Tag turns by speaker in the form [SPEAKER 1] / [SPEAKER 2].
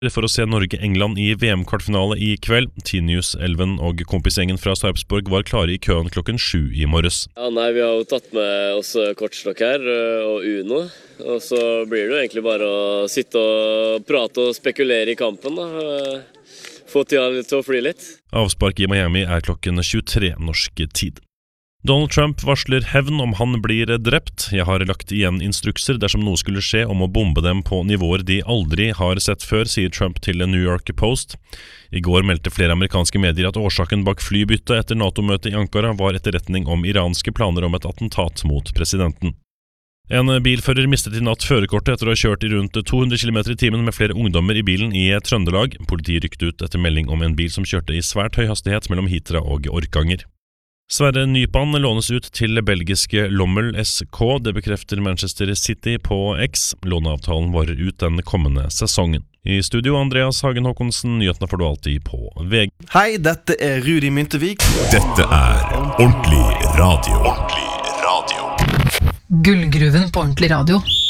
[SPEAKER 1] For å se Norge-England i VM-kvartfinale i kveld. T-News, Elven og kompisgjengen fra Sarpsborg var klare i køen klokken 7 i morges.
[SPEAKER 2] Ja, nei, vi har jo tatt med oss kortstokk her og Uno, og så blir det jo egentlig bare å sitte og prate og spekulere i kampen da. Få tida til å fly litt.
[SPEAKER 1] Avspark i Miami klokken 23 norsk tid. Donald Trump varsler hevn om han blir drept. Jeg har lagt igjen instrukser dersom noe skulle skje om å bombe dem på nivåer de aldri har sett før, sier Trump til New York Post. I går meldte flere amerikanske medier at årsaken bak flybyttet etter NATO-møtet i Ankara var etterretning om iranske planer om et attentat mot presidenten. En bilfører mistet i natt førerkortet etter å ha kjørt i rundt 200 km i timen med flere ungdommer i bilen i Trøndelag. Politiet rykket ut etter melding om en bil som kjørte i svært høy hastighet mellom Hitra og Orkanger. Sverre Nypan lånes ut til belgiske Lommel SK, det bekrefter Manchester City på X. Låneavtalen varer ut den kommende sesongen. I studio Andreas Hagen Håkonsen, nyhetene får du alltid på VG.
[SPEAKER 3] Hei, dette er Rudi Myntevik.
[SPEAKER 4] Dette er Ordentlig Radio. Ordentlig Radio.
[SPEAKER 5] Gullgruven på Ordentlig Radio.